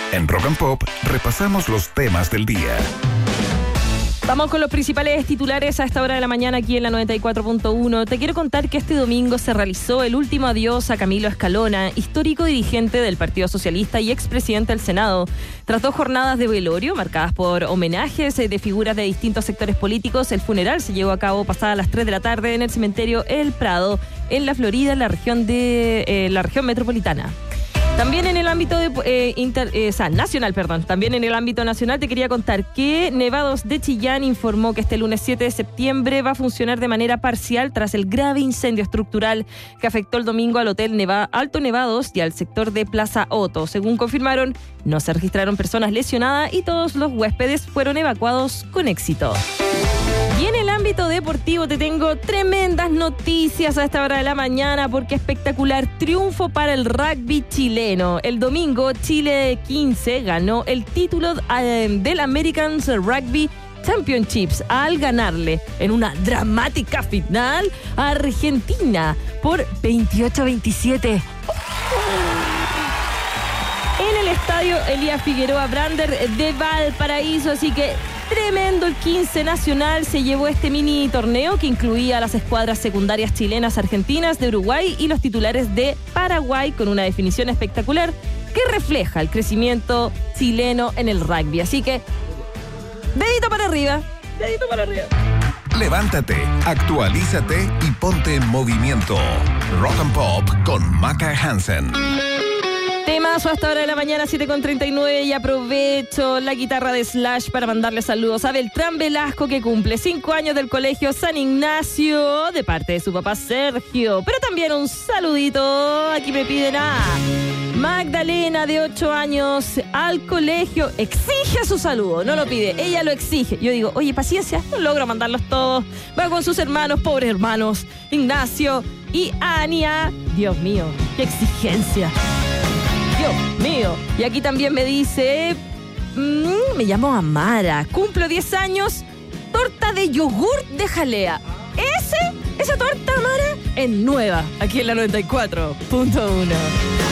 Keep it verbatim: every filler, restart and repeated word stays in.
En Rock and Pop repasamos los temas del día. Vamos con los principales titulares a esta hora de la mañana aquí en la noventa y cuatro punto uno. Te quiero contar que este domingo se realizó el último adiós a Camilo Escalona, histórico dirigente del Partido Socialista y expresidente del Senado. Tras dos jornadas de velorio marcadas por homenajes de figuras de distintos sectores políticos, el funeral se llevó a cabo pasadas las tres de la tarde en el cementerio El Prado, en la Florida, en la región de eh, la región metropolitana. También en el ámbito de, eh, inter, eh, o sea, nacional, perdón, también en el ámbito nacional te quería contar que Nevados de Chillán informó que este lunes siete de septiembre va a funcionar de manera parcial tras el grave incendio estructural que afectó el domingo al Hotel Neva, Alto Nevados y al sector de Plaza Otto. Según confirmaron, no se registraron personas lesionadas y todos los huéspedes fueron evacuados con éxito. Y en el ámbito deportivo te tengo tremendas noticias a esta hora de la mañana porque espectacular triunfo para el rugby chileno. El domingo Chile quince ganó el título del American Rugby Championships al ganarle en una dramática final a Argentina por veintiocho a veintisiete. En el estadio Elías Figueroa Brander de Valparaíso, así que tremendo el quince nacional se llevó este mini torneo que incluía a las escuadras secundarias chilenas, argentinas, de Uruguay y los titulares de Paraguay con una definición espectacular que refleja el crecimiento chileno en el rugby. Así que, dedito para arriba, dedito para arriba. Levántate, actualízate y ponte en movimiento. Rock and Pop con Maca Hansen. Temazo hasta hora de la mañana, siete con treinta y nueve, y aprovecho la guitarra de Slash para mandarle saludos a Beltrán Velasco, que cumple cinco años del colegio San Ignacio, de parte de su papá Sergio. Pero también un saludito, aquí me piden a Magdalena, de ocho años, al colegio. Exige su saludo, no lo pide, ella lo exige. Yo digo, oye, paciencia, no logro mandarlos todos. Va con sus hermanos, pobres hermanos, Ignacio y Ania. Dios mío, qué exigencia. Dios mío. Y aquí también me dice, mmm, me llamo Amara, cumplo diez años, torta de yogur de jalea. Ese, esa torta, Amara, es nueva, aquí en la noventa y cuatro punto uno.